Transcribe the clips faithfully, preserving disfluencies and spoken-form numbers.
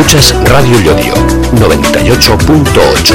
Escuchas Radio Llodio, noventa y ocho punto ocho.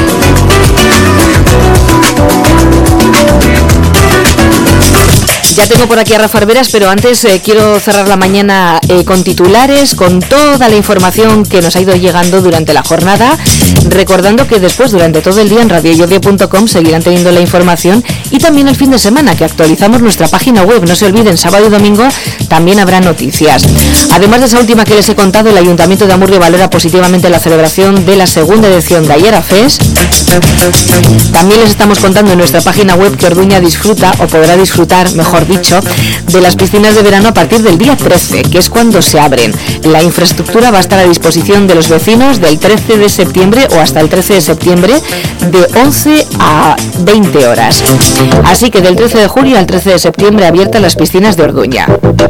Ya tengo por aquí a Rafa Arberas, pero antes eh, quiero cerrar la mañana eh, con titulares, con toda la información que nos ha ido llegando durante la jornada, recordando que después, durante todo el día, en radio llodio punto com seguirán teniendo la información, y también el fin de semana, que actualizamos nuestra página web. No se olviden, sábado y domingo también habrá noticias. Además de esa última que les he contado, el Ayuntamiento de Amurrio valora positivamente la celebración de la segunda edición de Ayera Fest. También les estamos contando en nuestra página web que Orduña disfruta, o podrá disfrutar, mejor dicho, de las piscinas de verano a partir del día trece, que es cuando se abren. La infraestructura va a estar a disposición de los vecinos del trece de septiembre o hasta el trece de septiembre, de once a veinte horas. Así que del trece de julio al trece de septiembre abiertas las piscinas de Orduña.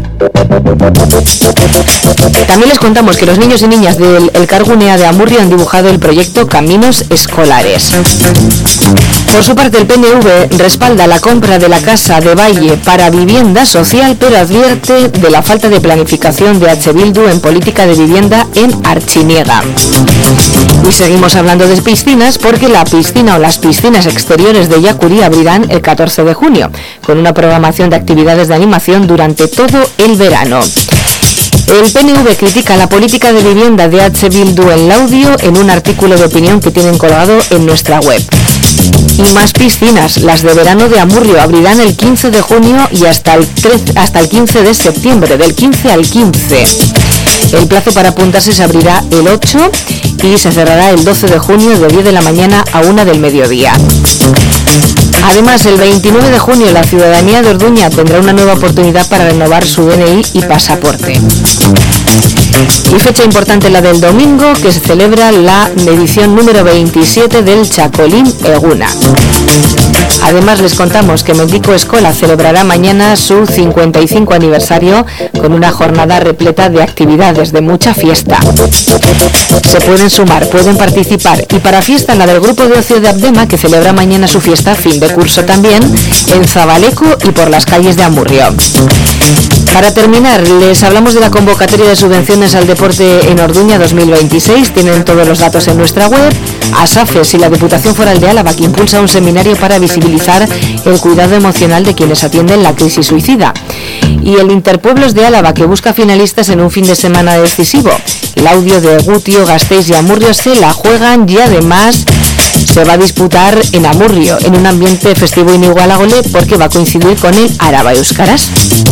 También les contamos que los niños y niñas del Elkargunea de Amurrio han dibujado el proyecto Caminos Escolares. Por su parte, el P N V respalda la compra de la Casa de Valle para vivienda social, pero advierte de la falta de planificación de H. Bildu en política de vivienda en Artziniega. Y seguimos hablando de piscinas, porque la piscina o las piscinas exteriores de Yacurí abrirán el catorce de junio, con una programación de actividades de animación durante todo el verano. El P N V critica la política de vivienda de H. Bildu en Laudio en un artículo de opinión que tienen colgado en nuestra web. Y más piscinas, las de verano de Amurrio, abrirán el quince de junio y hasta el, trece, hasta el quince de septiembre, del quince al quince. El plazo para apuntarse se abrirá el ocho y se cerrará el doce de junio de diez de la mañana a una del mediodía. Además, el veintinueve de junio la ciudadanía de Orduña tendrá una nueva oportunidad para renovar su D N I y pasaporte. Y fecha importante la del domingo, que se celebra la edición número veintisiete del Chacolín Eguna. Además, les contamos que Mendico Escola celebrará mañana su cincuenta y cinco aniversario con una jornada repleta de actividades, de mucha fiesta. Se pueden sumar, pueden participar, y para fiesta la del grupo de ocio de Abdema, que celebra mañana su fiesta fin de curso también en Zabaleco y por las calles de Amurrio. Para terminar, les hablamos de la convocatoria de subvenciones al deporte en Orduña dos mil veintiséis. Tienen todos los datos en nuestra web. ASAFES y la Diputación Foral de Álava, que impulsa un seminario para visibilizar el cuidado emocional de quienes atienden la crisis suicida. Y el Interpueblos de Álava, que busca finalistas en un fin de semana decisivo. Laudio de Egutio, Gasteiz y Amurrio se la juegan, y además se va a disputar en Amurrio, en un ambiente festivo inigualable, porque va a coincidir con el Araba Euskaraz.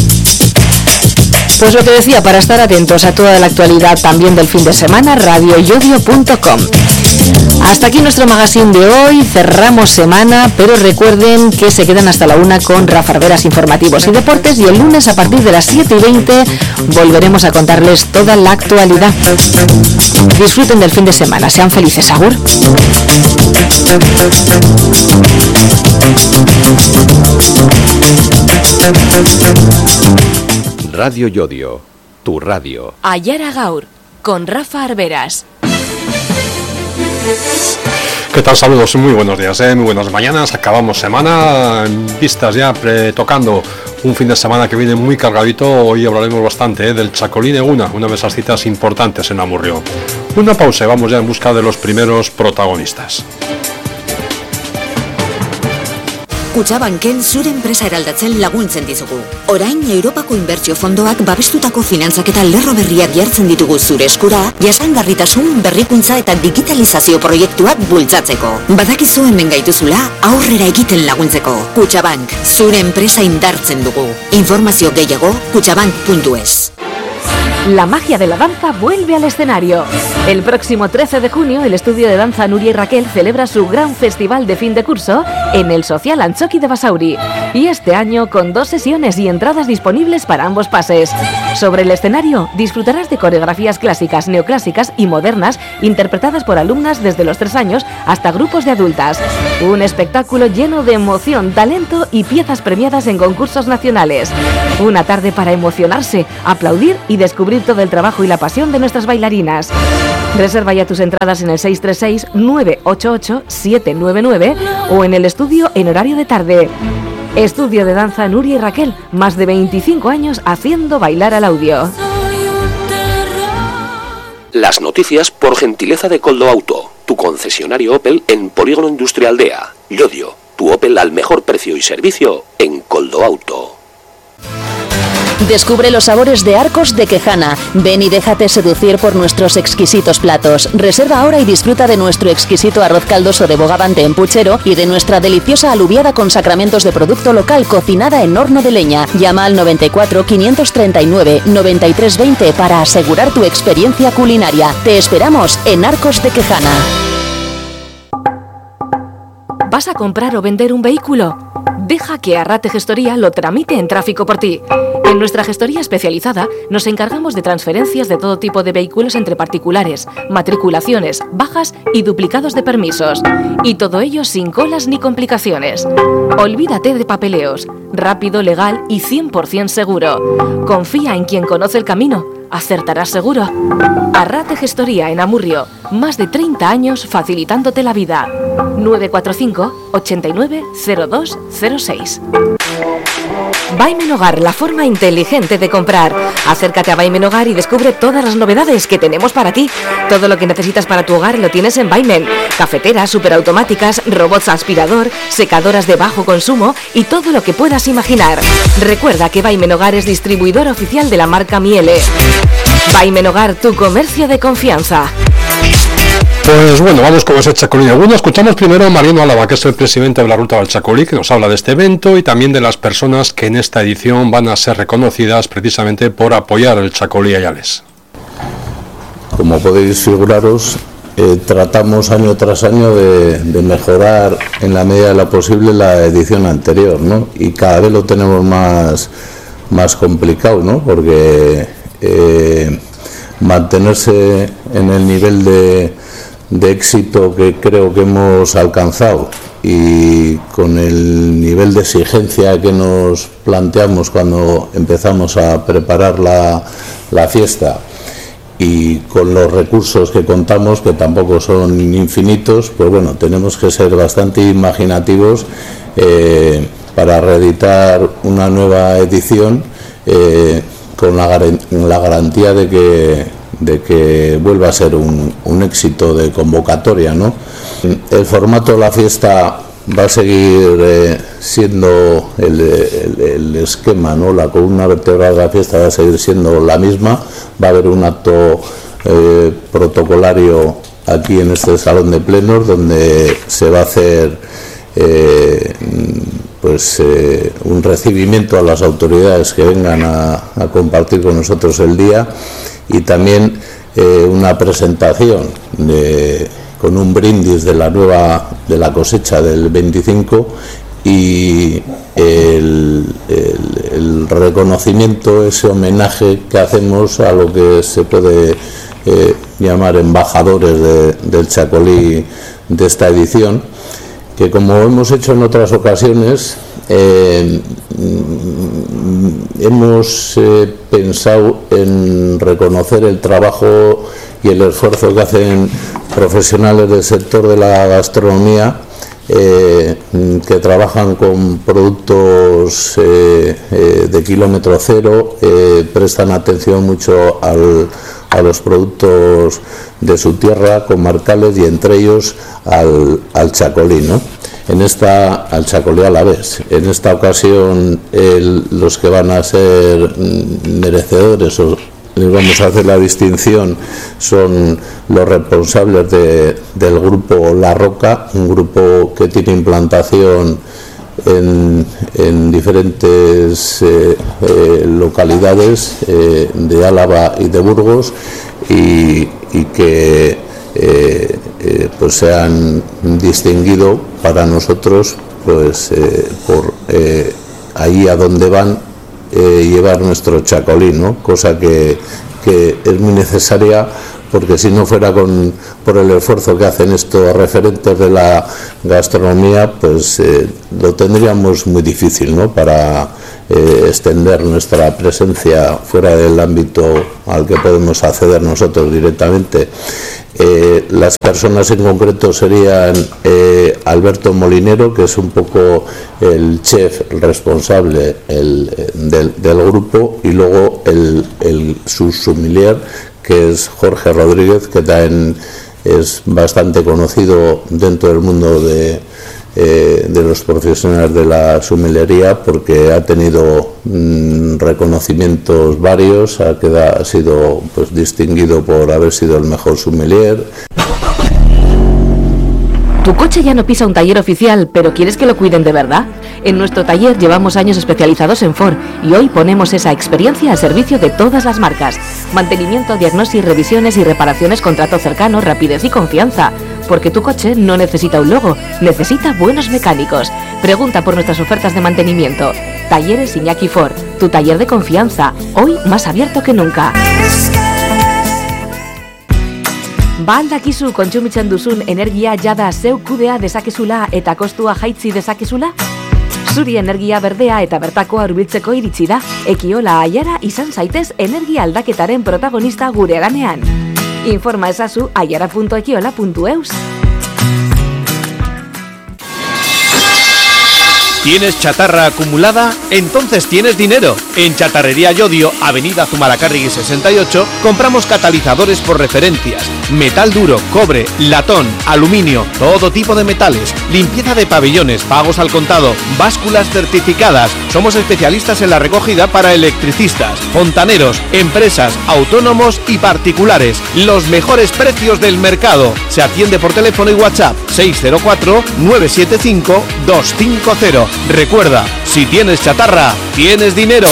Pues lo que decía, para estar atentos a toda la actualidad también del fin de semana, radio llodio punto com. Hasta aquí nuestro magazine de hoy, cerramos semana, pero recuerden que se quedan hasta la una con Rafa Arberas, informativos y deportes, y el lunes a partir de las siete y veinte volveremos a contarles toda la actualidad. Disfruten del fin de semana, sean felices, agur. Radio Llodio, tu radio. Ayara Gaur, con Rafa Arberas. ¿Qué tal? Saludos, muy buenos días, ¿eh? Muy buenas mañanas. Acabamos semana, en vistas ya, pre tocando un fin de semana que viene muy cargadito. Hoy hablaremos bastante ¿eh? del Chacolín Eguna, una de esas citas importantes en Amurrio. Una pausa y vamos ya en busca de los primeros protagonistas. Kutxabanken zure enpresa eraldatzen laguntzen dizugu. Orain Europako Inbertsio Fondoak babestutako finantzak eta lerro berriak jartzen ditugu zure eskura, jasangarritasun, berrikuntza eta digitalizazio proiektuak bultzatzeko. Badakizu hemen gaituzula, aurrera egiten laguntzeko. Kutxabank, zure enpresa indartzen dugu. Informazio gehiago, kutxabank puntu es. La magia de la danza vuelve al escenario. El próximo trece de junio, el estudio de danza Nuria y Raquel celebra su gran festival de fin de curso en el Social Antzoki de Basauri. Y este año con dos sesiones y entradas disponibles para ambos pases. Sobre el escenario disfrutarás de coreografías clásicas, neoclásicas y modernas interpretadas por alumnas desde los tres años hasta grupos de adultas. Un espectáculo lleno de emoción, talento y piezas premiadas en concursos nacionales. Una tarde para emocionarse, aplaudir y descubrir todo el trabajo y la pasión de nuestras bailarinas. Reserva ya tus entradas en el seis tres seis, nueve ocho ocho, siete nueve nueve o en el estudio en horario de tarde. Estudio de danza Nuria y Raquel, más de veinticinco años haciendo bailar al audio. Las noticias por gentileza de Koldo Auto, tu concesionario Opel en Polígono Industrial Aldea. Llodio, tu Opel al mejor precio y servicio en Koldo Auto. Descubre los sabores de Arcos de Quejana. Ven y déjate seducir por nuestros exquisitos platos. Reserva ahora y disfruta de nuestro exquisito arroz caldoso de bogavante en puchero y de nuestra deliciosa alubiada con sacramentos de producto local cocinada en horno de leña. Llama al noventa y cuatro, quinientos treinta y nueve, noventa y tres veinte para asegurar tu experiencia culinaria. Te esperamos en Arcos de Quejana. ¿Vas a comprar o vender un vehículo? Deja que Arrate Gestoría lo tramite en tráfico por ti. En nuestra gestoría especializada nos encargamos de transferencias de todo tipo de vehículos entre particulares, matriculaciones, bajas y duplicados de permisos. Y todo ello sin colas ni complicaciones. Olvídate de papeleos. Rápido, legal y cien por ciento seguro. Confía en quien conoce el camino. Acertarás seguro. Arrate Gestoría en Amurrio. Más de treinta años facilitándote la vida. nueve cuatro cinco, ochenta y nueve, cero dos cero seis. Vaimen Hogar, la forma inteligente de comprar. Acércate a Vaimen Hogar y descubre todas las novedades que tenemos para ti. Todo lo que necesitas para tu hogar lo tienes en Vaimen. Cafeteras, superautomáticas, robots aspirador, secadoras de bajo consumo y todo lo que puedas imaginar. Recuerda que Vaimen Hogar es distribuidor oficial de la marca Miele. Vaimen Hogar, tu comercio de confianza. Pues bueno, vamos con ese Chacolí Neguna. Escuchamos primero a Mariano Álava, que es el presidente de la Ruta del Chacolí, que nos habla de este evento y también de las personas que en esta edición van a ser reconocidas precisamente por apoyar el Chacolí Ayales. Como podéis figuraros, eh, tratamos año tras año de, de mejorar en la medida de lo posible la edición anterior, ¿no? Y cada vez lo tenemos más, más complicado, ¿no? Porque eh, mantenerse en el nivel de de éxito que creo que hemos alcanzado y con el nivel de exigencia que nos planteamos cuando empezamos a preparar la, la fiesta y con los recursos que contamos, que tampoco son infinitos, pues bueno, tenemos que ser bastante imaginativos eh, para reeditar una nueva edición eh, con la, la garantía de que de que vuelva a ser un, un éxito de convocatoria, ¿no? El formato de la fiesta va a seguir eh, siendo el, el, el esquema, ¿no? La columna vertebral de la fiesta va a seguir siendo la misma. Va a haber un acto eh, protocolario aquí en este salón de plenos donde se va a hacer eh, pues eh, un recibimiento a las autoridades que vengan a, a compartir con nosotros el día. Y también eh, una presentación de, con un brindis de la nueva de la cosecha del veinticinco y el, el, el reconocimiento, ese homenaje que hacemos a lo que se puede eh, llamar embajadores de, del Chacolí de esta edición, que como hemos hecho en otras ocasiones, eh, hemos eh, pensado en reconocer el trabajo y el esfuerzo que hacen profesionales del sector de la gastronomía eh, que trabajan con productos eh, eh, de kilómetro cero, eh, prestan atención mucho al, a los productos de su tierra, comarcales, y entre ellos al, al Chacolí, ¿no? En esta, al Chacolí Alavés. En esta ocasión el, los que van a ser merecedores o les vamos a hacer la distinción son los responsables de, del grupo La Roca, un grupo que tiene implantación en, en diferentes eh, eh, localidades eh, de Álava y de Burgos y, y que eh, eh, pues se han distinguido para nosotros pues eh, por eh, ahí a donde van eh, llevar nuestro Chacolí, ¿no? Cosa que, que es muy necesaria, porque si no fuera con, por el esfuerzo que hacen estos referentes de la gastronomía, pues eh, lo tendríamos muy difícil, ¿no? Para eh, extender nuestra presencia fuera del ámbito al que podemos acceder nosotros directamente. Eh, las personas en concreto serían eh, Alberto Molinero, que es un poco el chef el responsable el, del, del grupo, y luego el, el su sommelier, que es Jorge Rodríguez, que también es bastante conocido dentro del mundo de, eh, de los profesionales de la somelería, porque ha tenido mmm, reconocimientos varios, ha, quedado, ha sido pues distinguido por haber sido el mejor sommelier. Tu coche ya no pisa un taller oficial, pero ¿quieres que lo cuiden de verdad? En nuestro taller llevamos años especializados en Ford y hoy ponemos esa experiencia al servicio de todas las marcas. Mantenimiento, diagnosis, revisiones y reparaciones con trato cercano, rapidez y confianza. Porque tu coche no necesita un logo, necesita buenos mecánicos. Pregunta por nuestras ofertas de mantenimiento. Talleres Iñaki Ford, tu taller de confianza, hoy más abierto que nunca. Ba aldakizu kontsumitzen duzun energia jada zeu kudea dezakezula eta kostua jaitsi dezakezula? Zuri energia berdea eta bertakoa hurbiltzeko iritsi da. Ekiola Aiara izan zaitez energia aldaketaren protagonista gure ganean. Informa ezazu aiara punto ekiola punto eus. ¿Tienes chatarra acumulada? Entonces tienes dinero. En Chatarrería Llodio, Avenida Zumalacárregui sesenta y ocho, compramos catalizadores por referencias, metal duro, cobre, latón, aluminio, todo tipo de metales, limpieza de pabellones, pagos al contado, básculas certificadas. Somos especialistas en la recogida para electricistas, fontaneros, empresas, autónomos y particulares. Los mejores precios del mercado. Se atiende por teléfono y WhatsApp seis cero cuatro, nueve siete cinco, dos cinco cero. Recuerda, si tienes chatarra, tienes dinero.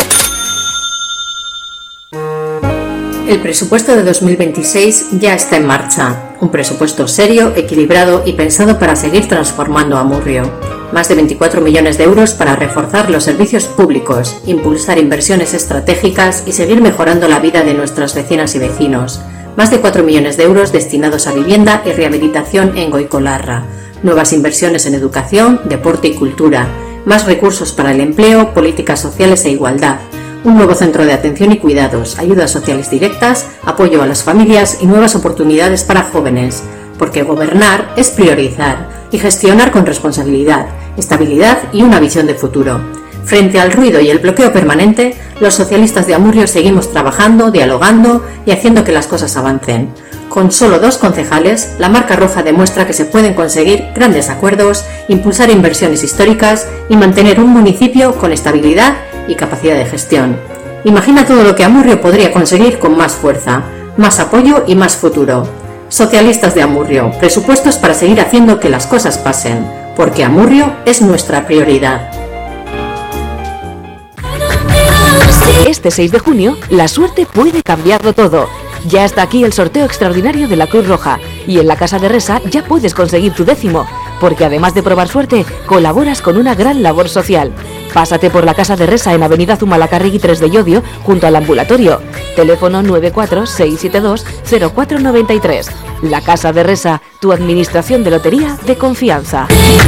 El presupuesto de dos mil veintiséis ya está en marcha. Un presupuesto serio, equilibrado y pensado para seguir transformando Amurrio. Más de veinticuatro millones de euros para reforzar los servicios públicos, impulsar inversiones estratégicas y seguir mejorando la vida de nuestras vecinas y vecinos. Más de cuatro millones de euros destinados a vivienda y rehabilitación en Goicolarra. Nuevas inversiones en educación, deporte y cultura. Más recursos para el empleo, políticas sociales e igualdad. Un nuevo centro de atención y cuidados, ayudas sociales directas, apoyo a las familias y nuevas oportunidades para jóvenes. Porque gobernar es priorizar y gestionar con responsabilidad, estabilidad y una visión de futuro. Frente al ruido y el bloqueo permanente, los socialistas de Amurrio seguimos trabajando, dialogando y haciendo que las cosas avancen. Con solo dos concejales, la marca roja demuestra que se pueden conseguir grandes acuerdos, impulsar inversiones históricas y mantener un municipio con estabilidad y capacidad de gestión. Imagina todo lo que Amurrio podría conseguir con más fuerza, más apoyo y más futuro. Socialistas de Amurrio, presupuestos para seguir haciendo que las cosas pasen, porque Amurrio es nuestra prioridad. Este seis de junio, la suerte puede cambiarlo todo. Ya está aquí el sorteo extraordinario de la Cruz Roja y en la Casa de Resa ya puedes conseguir tu décimo, porque además de probar suerte, colaboras con una gran labor social. Pásate por la Casa de Resa en Avenida Zumalacárregui tres de Llodio, junto al ambulatorio. Teléfono nueve cuatro seis siete dos cero cuatro nueve tres. La Casa de Resa, tu administración de lotería de confianza.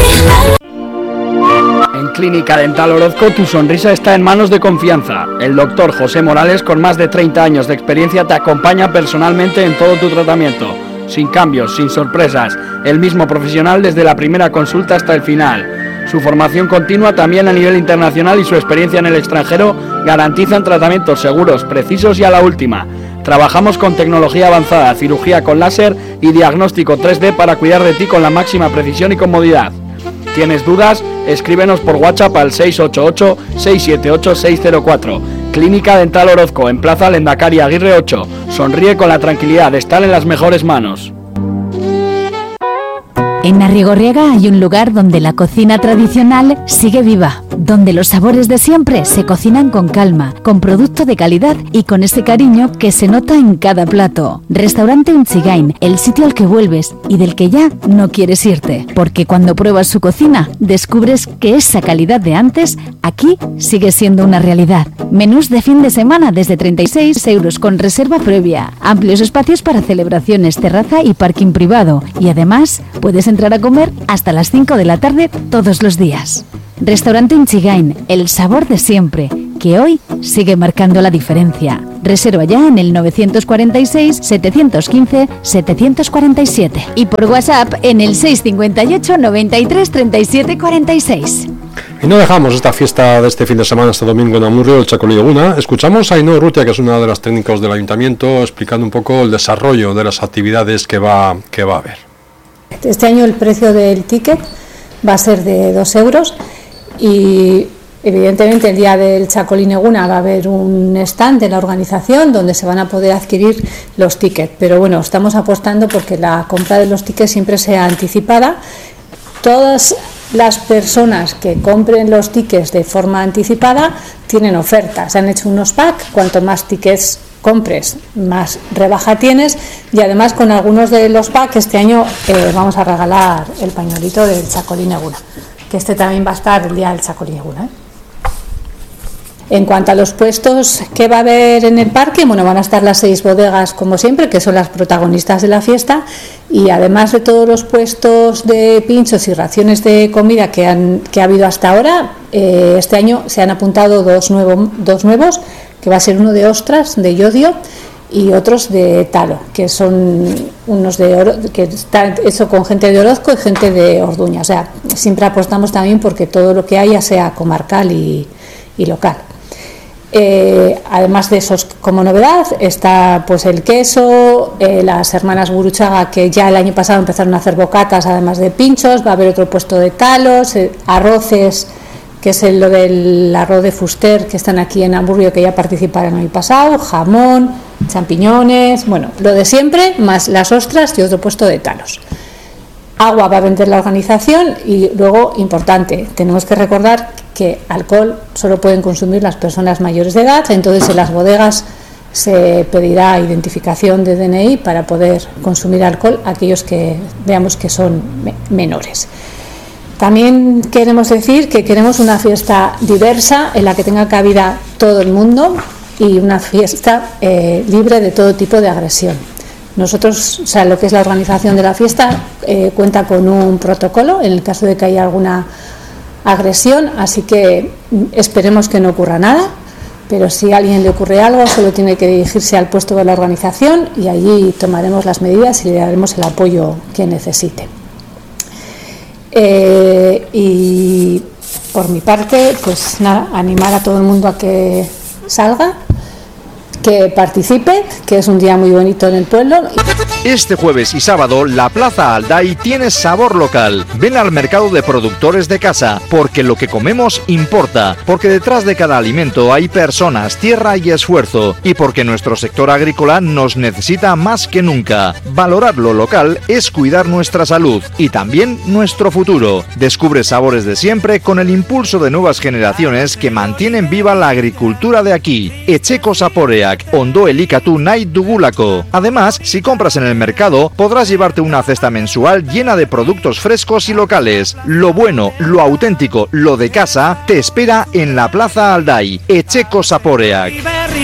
En Clínica Dental Orozco tu sonrisa está en manos de confianza. El doctor José Morales, con más de treinta años de experiencia, te acompaña personalmente en todo tu tratamiento. Sin cambios, sin sorpresas. El mismo profesional desde la primera consulta hasta el final. Su formación continua también a nivel internacional y su experiencia en el extranjero garantizan tratamientos seguros, precisos y a la última. Trabajamos con tecnología avanzada, cirugía con láser y diagnóstico tres D para cuidar de ti con la máxima precisión y comodidad. ¿Tienes dudas? Escríbenos por WhatsApp al seis ocho ocho, seis siete ocho, seis cero cuatro. Clínica Dental Orozco, en Plaza Lendakari Aguirre ocho. Sonríe con la tranquilidad de estar en las mejores manos. En Arrigorriaga hay un lugar donde la cocina tradicional sigue viva, donde los sabores de siempre se cocinan con calma, con producto de calidad y con ese cariño que se nota en cada plato. Restaurante Unchigain, el sitio al que vuelves y del que ya no quieres irte, porque cuando pruebas su cocina descubres que esa calidad de antes aquí sigue siendo una realidad. Menús de fin de semana desde treinta y seis euros con reserva previa, amplios espacios para celebraciones, terraza y parking privado, y además puedes entrar a comer hasta las cinco de la tarde todos los días. Restaurante Unchigain, el sabor de siempre, que hoy sigue marcando la diferencia. Reserva ya en el nueve cuatro seis, siete uno cinco, siete cuatro siete y por WhatsApp en el seis cinco ocho, noventa y tres, treinta y siete cuarenta y seis. Y no dejamos esta fiesta de este fin de semana, este domingo en Amurrio, el Chacolí Eguna. Escuchamos a Ainhoa Urrutia, que es una de las técnicos del ayuntamiento, explicando un poco el desarrollo de las actividades que va, que va a haber. Este año el precio del ticket va a ser de dos euros y evidentemente el día del Chacolí Eguna va a haber un stand de la organización donde se van a poder adquirir los tickets, pero bueno, estamos apostando porque la compra de los tickets siempre sea anticipada. Todas las personas que compren los tickets de forma anticipada tienen ofertas, han hecho unos packs, cuanto más tickets compres, más rebaja tienes, y además con algunos de los packs este año eh, vamos a regalar el pañuelito del Chacolí Eguna, que este también va a estar el día del Chacolí Eguna, ¿eh? En cuanto a los puestos que va a haber en el parque, bueno, van a estar las seis bodegas como siempre, que son las protagonistas de la fiesta, y además de todos los puestos de pinchos y raciones de comida que, han, que ha habido hasta ahora, eh, este año se han apuntado dos, nuevo, dos nuevos, que va a ser uno de ostras, de yodio, y otros de talo, que son unos de oro, que está hecho con gente de Orozco y gente de Orduña. O sea, siempre apostamos también porque todo lo que haya sea comarcal y, y local. Eh, además de esos, como novedad, está pues el queso, eh, las hermanas Guruchaga, que ya el año pasado empezaron a hacer bocatas, además de pinchos. Va a haber otro puesto de talos, eh, arroces, que es el, lo del arroz de Fuster, que están aquí en Amurrio, que ya participaron el año pasado, jamón, champiñones, bueno, lo de siempre, más las ostras y otro puesto de talos. Agua va a vender la organización y luego, importante, tenemos que recordar que alcohol solo pueden consumir las personas mayores de edad, entonces en las bodegas se pedirá identificación de D N I para poder consumir alcohol a aquellos que veamos que son me- menores. También queremos decir que queremos una fiesta diversa en la que tenga cabida todo el mundo y una fiesta eh, libre de todo tipo de agresión. Nosotros, o sea, lo que es la organización de la fiesta, eh, cuenta con un protocolo en el caso de que haya alguna agresión, así que esperemos que no ocurra nada, pero si a alguien le ocurre algo, solo tiene que dirigirse al puesto de la organización y allí tomaremos las medidas y le daremos el apoyo que necesite. Eh, y por mi parte, pues nada, animar a todo el mundo a que salga, que participe, que es un día muy bonito en el pueblo. Este jueves y sábado, la Plaza Alday tiene sabor local. Ven al mercado de productores de casa, porque lo que comemos importa, porque detrás de cada alimento hay personas, tierra y esfuerzo, y porque nuestro sector agrícola nos necesita más que nunca. Valorar lo local es cuidar nuestra salud y también nuestro futuro. Descubre sabores de siempre con el impulso de nuevas generaciones que mantienen viva la agricultura de aquí. Etxeko Zaporeak, ondo elikatu nahi dugulako. Además, si compras en el mercado, podrás llevarte una cesta mensual llena de productos frescos y locales. Lo bueno, lo auténtico, lo de casa, te espera en la Plaza Alday. Etxeko Zaporeak.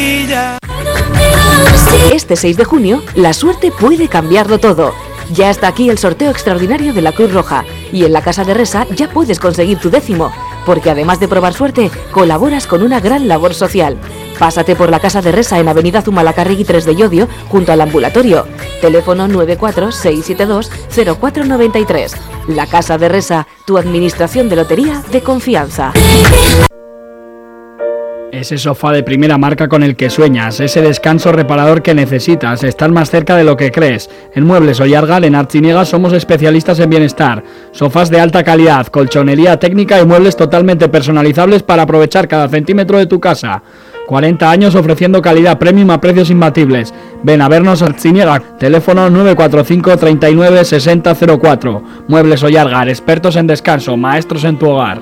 Este seis de junio, la suerte puede cambiarlo todo. Ya está aquí el sorteo extraordinario de la Cruz Roja y en la Casa de Resa ya puedes conseguir tu décimo, porque además de probar suerte, colaboras con una gran labor social. Pásate por la Casa de Resa en Avenida Zumalacárregui tres de Llodio, junto al ambulatorio. Teléfono nueve cuatro seis siete dos cero cuatro nueve tres. La Casa de Resa, tu administración de lotería de confianza. Ese sofá de primera marca con el que sueñas, ese descanso reparador que necesitas, estar más cerca de lo que crees. En Muebles Ollargal, en Artziniega, somos especialistas en bienestar. Sofás de alta calidad, colchonería técnica y muebles totalmente personalizables para aprovechar cada centímetro de tu casa. cuarenta años ofreciendo calidad premium a precios imbatibles. Ven a vernos a Artziniega, teléfono nueve cuatro cinco treinta y nueve sesenta cero cuatro. Muebles Ollargal, expertos en descanso, maestros en tu hogar.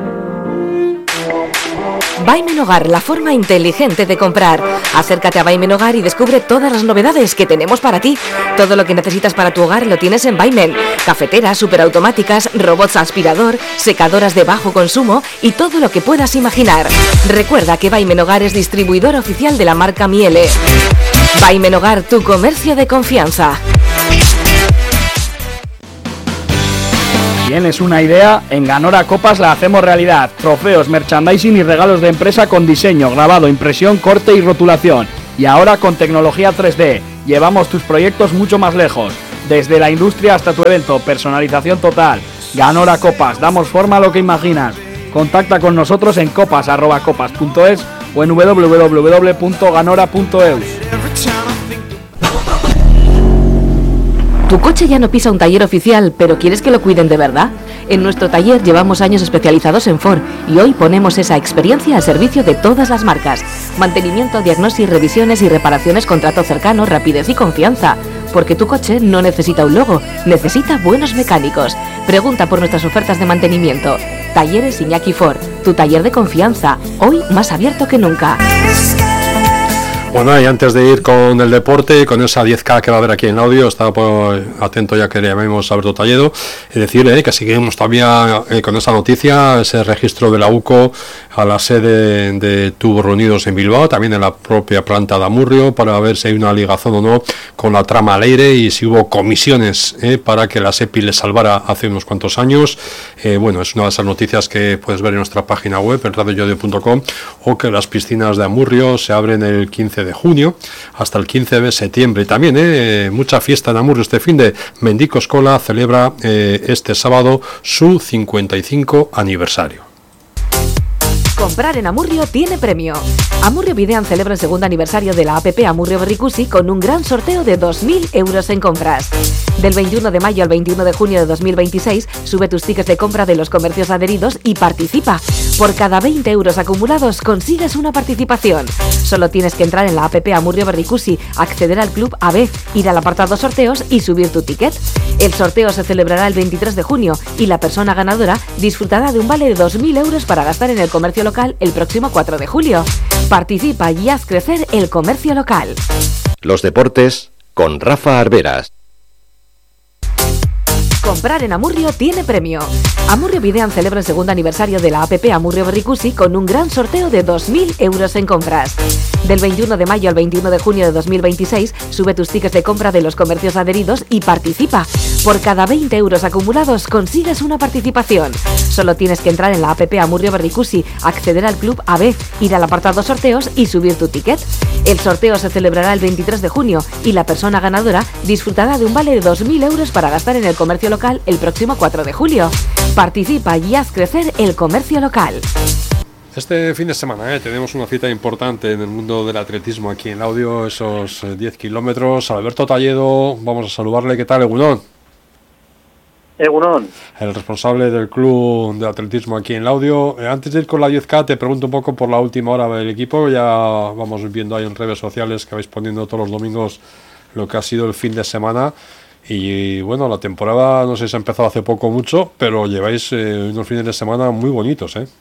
Vaimen Hogar, la forma inteligente de comprar. Acércate a Vaimen Hogar y descubre todas las novedades que tenemos para ti. Todo lo que necesitas para tu hogar lo tienes en Vaimen. Cafeteras superautomáticas, robots aspirador, secadoras de bajo consumo y todo lo que puedas imaginar. Recuerda que Vaimen Hogar es distribuidor oficial de la marca Miele. Vaimen Hogar, tu comercio de confianza. ¿Tienes una idea? En Ganora Copas la hacemos realidad. Trofeos, merchandising y regalos de empresa con diseño, grabado, impresión, corte y rotulación. Y ahora con tecnología tres D. Llevamos tus proyectos mucho más lejos. Desde la industria hasta tu evento, personalización total. Ganora Copas, damos forma a lo que imaginas. Contacta con nosotros en copas arroba copas punto es o en w w w punto ganora punto e u. ¿Tu coche ya no pisa un taller oficial, pero quieres que lo cuiden de verdad? En nuestro taller llevamos años especializados en Ford y hoy ponemos esa experiencia al servicio de todas las marcas. Mantenimiento, diagnosis, revisiones y reparaciones con trato cercano, rapidez y confianza. Porque tu coche no necesita un logo, necesita buenos mecánicos. Pregunta por nuestras ofertas de mantenimiento. Talleres Iñaki Ford, tu taller de confianza, hoy más abierto que nunca. Bueno, y antes de ir con el deporte, con esa diez K que va a haber aquí en audio, estaba pues, atento ya que le llamemos a Alberto Talledo, y decirle eh, que seguimos todavía eh, con esa noticia, ese registro de la U C O a la sede de Tubos Reunidos en Bilbao, también en la propia planta de Amurrio, para ver si hay una ligazón o no con la trama Leire y si hubo comisiones eh, para que la SEPI le salvara hace unos cuantos años. Eh, bueno, es una de esas noticias que puedes ver en nuestra página web, en radio yodio punto com, o que las piscinas de Amurrio se abren el quince de junio hasta el quince de septiembre. Y también eh, mucha fiesta en Amurrio este fin de Mendico Escola celebra eh, este sábado su cincuenta y cinco aniversario. Comprar en Amurrio tiene premio. Amurrio Videan celebra el segundo aniversario de la app Amurrio Berricusi con un gran sorteo de dos mil euros en compras. Del veintiuno de mayo al veintiuno de junio de dos mil veintiséis, sube tus tickets de compra de los comercios adheridos y participa. Por cada veinte euros acumulados consigues una participación. Solo tienes que entrar en la app Amurrio Berricusi, acceder al club A B, ir al apartado sorteos y subir tu ticket. El sorteo se celebrará el veintitrés de junio y la persona ganadora disfrutará de un vale de dos mil euros para gastar en el comercio local el próximo cuatro de julio. Participa y haz crecer el comercio local. Los deportes con Rafa Arberas. Comprar en Amurrio tiene premio. Amurrio Videan celebra el segundo aniversario de la app Amurrio Berricusi con un gran sorteo de dos mil euros en compras. Del veintiuno de mayo al veintiuno de junio de dos mil veintiséis, sube tus tickets de compra de los comercios adheridos y participa. Por cada veinte euros acumulados consigues una participación. Solo tienes que entrar en la app Amurrio Berricusi, acceder al club A B, ir al apartado sorteos y subir tu ticket. El sorteo se celebrará el veintitrés de junio y la persona ganadora disfrutará de un vale de dos mil euros para gastar en el comercio local el próximo cuatro de julio. Participa y haz crecer el comercio local. Este fin de semana eh, tenemos una cita importante en el mundo del atletismo aquí en Laudio, esos eh, diez kilómetros. Alberto Talledo, vamos a saludarle. ¿Qué tal, Egunon? Egunon. El responsable del club de atletismo aquí en Laudio. Eh, antes de ir con la diez K, te pregunto un poco por la última hora del equipo. Ya vamos viendo ahí en redes sociales que vais poniendo todos los domingos lo que ha sido el fin de semana. Y bueno, la temporada no sé si ha empezado hace poco o mucho, pero lleváis eh, unos fines de semana muy bonitos, ¿eh?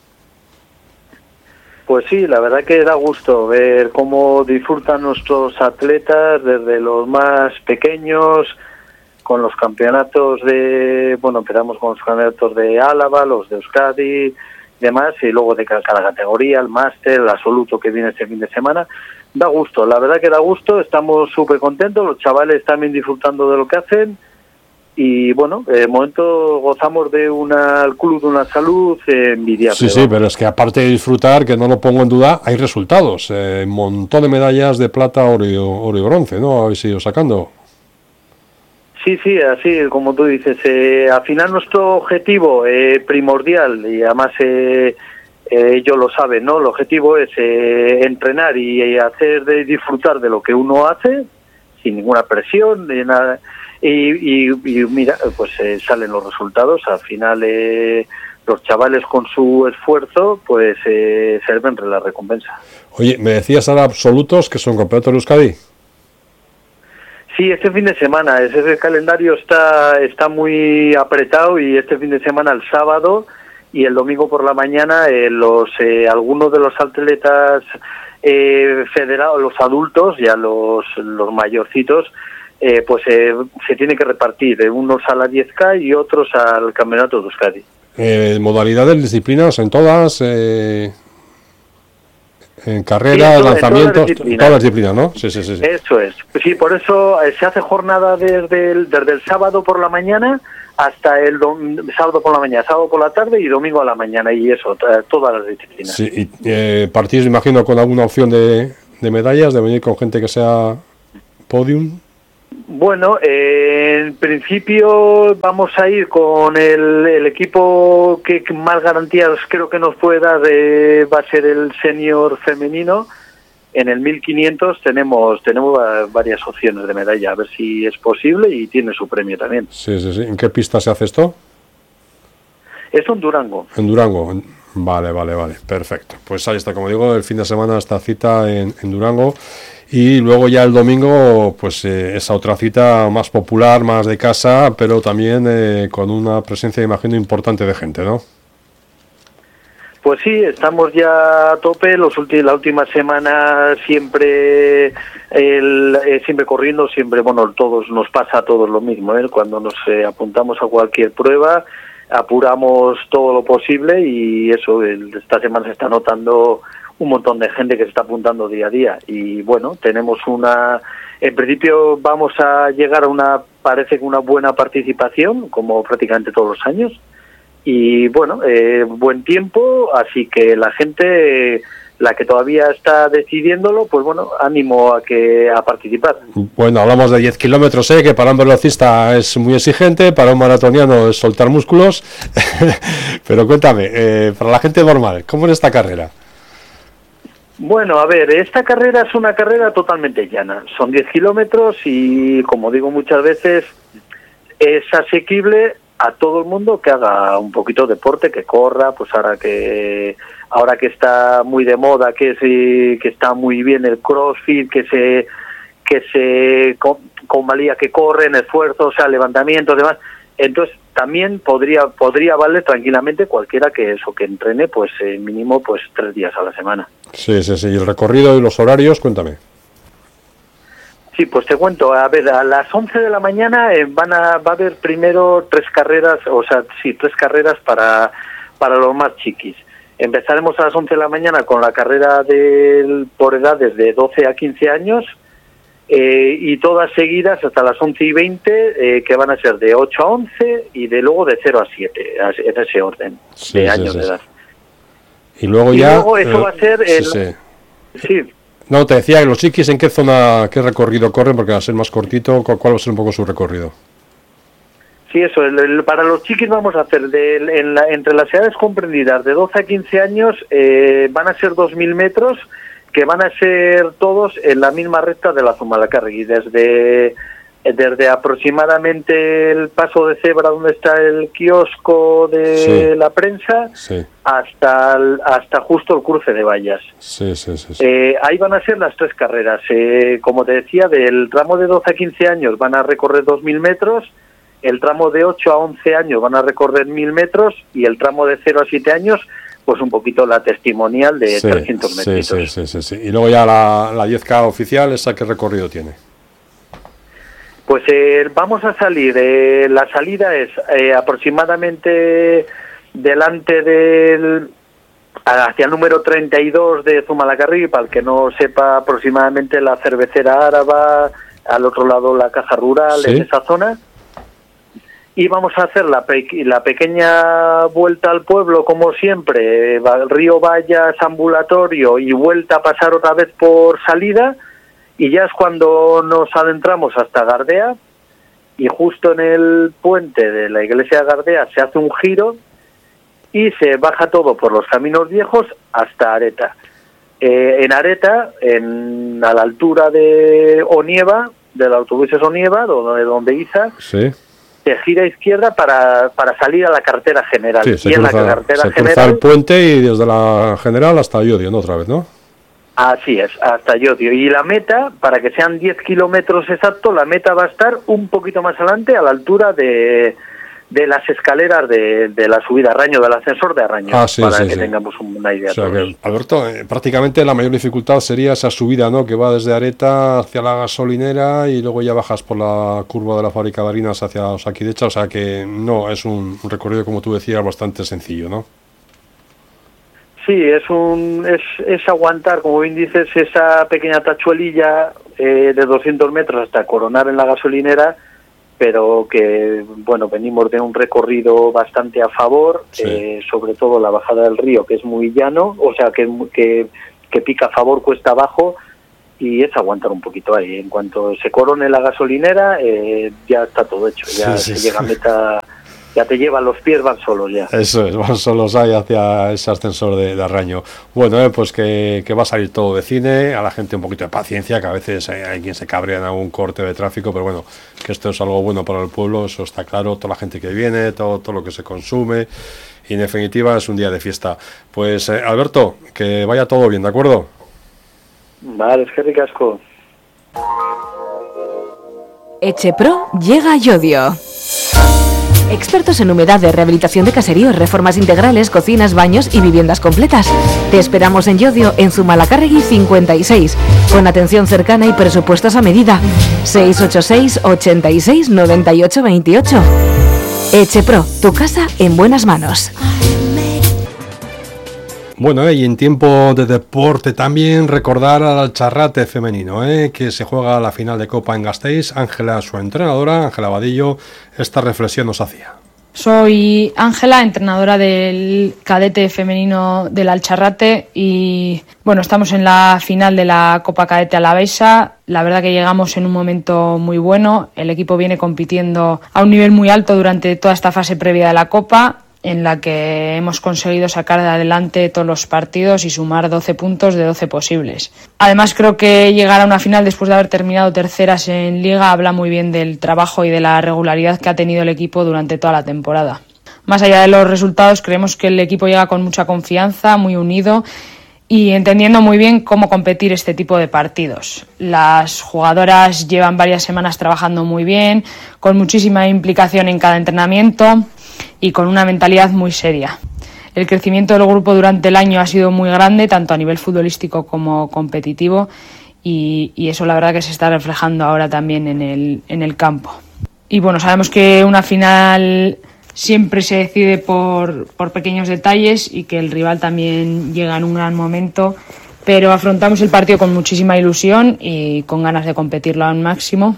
Pues sí, la verdad que da gusto ver cómo disfrutan nuestros atletas desde los más pequeños, con los campeonatos de, bueno, empezamos con los campeonatos de Álava, los de Euskadi y demás, y luego de cada categoría, el máster, el absoluto que viene este fin de semana. Da gusto, la verdad que da gusto, estamos súper contentos, los chavales también disfrutando de lo que hacen. Y bueno, de momento gozamos de una, el club de una salud eh, envidiable. Sí, sí, pero es que aparte de disfrutar, que no lo pongo en duda, hay resultados. Eh, un montón de medallas de plata, oro y, oro y bronce, ¿no? Habéis ido sacando. Sí, sí, así como tú dices. Eh, al final nuestro objetivo eh, primordial, y además eh, eh, ellos lo saben, ¿no? El objetivo es eh, entrenar y, y hacer de disfrutar de lo que uno hace, sin ninguna presión, ni nada. Y, y, y mira, pues eh, salen los resultados. Al final eh, los chavales con su esfuerzo pues eh, se ven la recompensa. Oye, me decías ahora absolutos que son campeonatos de Euskadi. Sí, este fin de semana, ese el calendario está está muy apretado y este fin de semana el sábado y el domingo por la mañana eh, los eh, algunos de los atletas eh, federados, los adultos, ya los los mayorcitos, Eh, pues eh, se tiene que repartir, eh, unos a la diez K y otros al campeonato de Euskadi. Eh, modalidades, disciplinas, en todas, eh, en carrera, sí, en lanzamientos, todas las, todas las disciplinas, ¿no? Sí, sí, sí, sí. Eso es. Sí, por eso eh, se hace jornada desde el, desde el sábado por la mañana hasta el dom- sábado por la mañana, sábado por la tarde y domingo a la mañana, y eso, t- todas las disciplinas. Sí, y eh, partís, imagino, con alguna opción de, de medallas, de venir con gente que sea podium. Bueno, eh, en principio vamos a ir con el, el equipo que más garantías creo que nos puede dar, eh, va a ser el senior femenino. En el mil quinientos tenemos tenemos varias opciones de medalla, a ver si es posible, y tiene su premio también. Sí, sí, sí. ¿En qué pista se hace esto? Es en Durango. En Durango. Vale, vale, vale. Perfecto. Pues ahí está, como digo, el fin de semana esta cita en, en Durango. Y luego ya el domingo, pues eh, esa otra cita más popular, más de casa, pero también eh, con una presencia, imagino, importante de gente, ¿no? Pues sí, estamos ya a tope. Los ulti- la última semana siempre el, eh, siempre corriendo, siempre, bueno, todos nos pasa a todos lo mismo, ¿eh? Cuando nos eh, apuntamos a cualquier prueba, apuramos todo lo posible, y eso, el, esta semana se está notando un montón de gente que se está apuntando día a día, y bueno, tenemos una, en principio vamos a llegar a una, parece que una buena participación, como prácticamente todos los años, y bueno, eh, buen tiempo, así que la gente, eh, la que todavía está decidiéndolo, pues bueno, ánimo a que a participar. Bueno, hablamos de diez kilómetros, ¿eh? Que para un velocista es muy exigente, para un maratoniano es soltar músculos, pero cuéntame, eh, para la gente normal, ¿cómo es esta carrera? Bueno, a ver, esta carrera es una carrera totalmente llana. Son diez kilómetros y, como digo muchas veces, es asequible a todo el mundo que haga un poquito de deporte, que corra, pues ahora que ahora que está muy de moda, que se, que está muy bien el CrossFit, que se que se convalía, que corren, esfuerzos, o sea, levantamientos, demás. Entonces, también podría podría valer tranquilamente cualquiera que eso, que entrene, pues eh, mínimo pues tres días a la semana. Sí, sí, sí. ¿Y el recorrido y los horarios? Cuéntame. Sí, pues te cuento. A ver, a las once de la mañana eh, van a va a haber primero tres carreras, o sea, sí, tres carreras para para los más chiquis. Empezaremos a las once de la mañana con la carrera del por edades de doce a quince años. Eh, y todas seguidas hasta las once y veinte, eh, que van a ser de ocho a once y de luego de cero a siete, en ese orden Sí, de sí, años sí, de edad. Y luego Y ya... luego eso eh, va a ser... El, sí, sí. sí. No, te decía, los chiquis, ¿en qué zona, qué recorrido corren? Porque va a ser más cortito, ¿cuál va a ser un poco su recorrido? Sí, eso, el, el, para los chiquis vamos a hacer, de, en la, entre las edades comprendidas de doce a quince años, eh, van a ser dos mil metros, que van a ser todos en la misma recta de la Zumalacárregui, desde desde aproximadamente el paso de cebra donde está el kiosco de sí. la prensa, sí. hasta el, hasta justo el cruce de vallas. Sí, sí, sí, sí. Eh, ahí van a ser las tres carreras. Eh, como te decía, del tramo de doce a quince años van a recorrer dos mil metros, el tramo de ocho a once años van a recorrer mil metros, y el tramo de cero a siete años, pues un poquito la testimonial de sí, trescientos metros. Sí, sí, sí, sí, sí. Y luego ya la, la diez K oficial, ¿esa qué recorrido tiene? Pues eh, vamos a salir, eh, la salida es eh, aproximadamente delante del, hacia el número treinta y dos de Zumalacárregui, para el que no sepa, aproximadamente la cervecera Áraba, al otro lado la caja rural, ¿sí? En esa zona. Y vamos a hacer la, pe la pequeña vuelta al pueblo, como siempre, eh, Río Vallas, ambulatorio, y vuelta a pasar otra vez por salida, y ya es cuando nos adentramos hasta Gardea, y justo en el puente de la iglesia de Gardea se hace un giro, y se baja todo por los caminos viejos hasta Areta. Eh, en Areta, en, a la altura de Onieva, del autobuses Onieva, donde, donde Iza, sí. se gira a izquierda para, para salir a la carretera general. Sí, se y cruza, en la carretera se general, cruza el puente y desde la general hasta Llodio, ¿no? Otra vez, ¿no? Así es, hasta Llodio. Y la meta, para que sean diez kilómetros exactos, la meta va a estar un poquito más adelante, a la altura de, de las escaleras de, de la subida a Arraño, del ascensor de Arraño, ah, sí, para sí, que sí. tengamos una idea. O sea, todos. que, Alberto, eh, prácticamente la mayor dificultad sería esa subida, ¿no? Que va desde Areta hacia la gasolinera y luego ya bajas por la curva de la fábrica de harinas hacia Osakidecha, o sea que no, es un, un recorrido, como tú decías, bastante sencillo, ¿no? Sí, es un es, es aguantar, como bien dices, esa pequeña tachuelilla eh, de doscientos metros hasta coronar en la gasolinera, pero que, bueno, venimos de un recorrido bastante a favor, sí. eh, sobre todo la bajada del río, que es muy llano, o sea, que, que, que pica a favor, cuesta abajo, y es aguantar un poquito ahí. En cuanto se corone la gasolinera, eh, ya está todo hecho, ya sí, sí, se llega sí. a meta, ya te llevan los pies, van solos ya. Eso es, van solos ahí hacia ese ascensor de, de Arraño. Bueno, eh, pues que, que va a salir todo de cine, a la gente un poquito de paciencia, que a veces hay, hay quien se cabrea en algún corte de tráfico, pero bueno, que esto es algo bueno para el pueblo, eso está claro, toda la gente que viene, todo, todo lo que se consume, y en definitiva es un día de fiesta. Pues eh, Alberto, que vaya todo bien, ¿de acuerdo? Vale, es que ricasco. Echepro llega a Llodio. Expertos en humedades, rehabilitación de caseríos, reformas integrales, cocinas, baños y viviendas completas. Te esperamos en Llodio, en Zumalacárregui cincuenta y seis, con atención cercana y presupuestos a medida. seis ocho seis, ochenta y seis, noventa y ocho veintiocho. Echepro, tu casa en buenas manos. Bueno, eh, y en tiempo de deporte también recordar al Alcharrate femenino, eh, que se juega la final de Copa en Gasteiz. Ángela, su entrenadora, Ángela Vadillo, esta reflexión nos hacía. Soy Ángela, entrenadora del cadete femenino del Alcharrate y bueno, estamos en la final de la Copa Cadete Alavesa. La verdad que llegamos en un momento muy bueno, el equipo viene compitiendo a un nivel muy alto durante toda esta fase previa de la Copa, en la que hemos conseguido sacar de adelante todos los partidos y sumar doce puntos de doce posibles. Además, creo que llegar a una final después de haber terminado terceras en Liga habla muy bien del trabajo y de la regularidad que ha tenido el equipo durante toda la temporada. Más allá de los resultados, creemos que el equipo llega con mucha confianza, muy unido y entendiendo muy bien cómo competir este tipo de partidos. Las jugadoras llevan varias semanas trabajando muy bien, con muchísima implicación en cada entrenamiento y con una mentalidad muy seria. El crecimiento del grupo durante el año ha sido muy grande, tanto a nivel futbolístico como competitivo, y, y eso la verdad que se está reflejando ahora también en el, en el campo. Y bueno, sabemos que una final siempre se decide por, por pequeños detalles y que el rival también llega en un gran momento, pero afrontamos el partido con muchísima ilusión y con ganas de competirlo al máximo.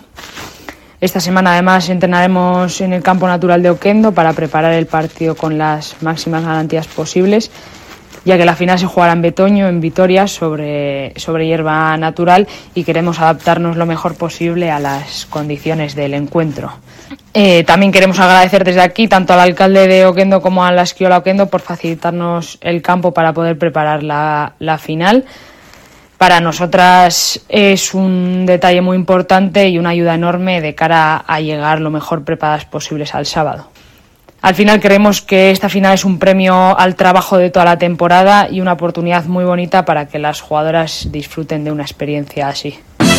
Esta semana además entrenaremos en el campo natural de Oquendo para preparar el partido con las máximas garantías posibles, ya que la final se jugará en Betoño, en Vitoria, sobre, sobre hierba natural y queremos adaptarnos lo mejor posible a las condiciones del encuentro. Eh, también queremos agradecer desde aquí tanto al alcalde de Oquendo como a la Esquiola Oquendo por facilitarnos el campo para poder preparar la, la final. Para nosotras es un detalle muy importante y una ayuda enorme de cara a llegar lo mejor preparadas posibles al sábado. Al final creemos que esta final es un premio al trabajo de toda la temporada y una oportunidad muy bonita para que las jugadoras disfruten de una experiencia así.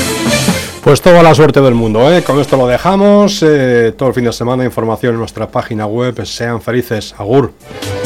Pues toda la suerte del mundo, ¿eh? Con esto lo dejamos. Eh, todo el fin de semana información en nuestra página web. Sean felices. Agur.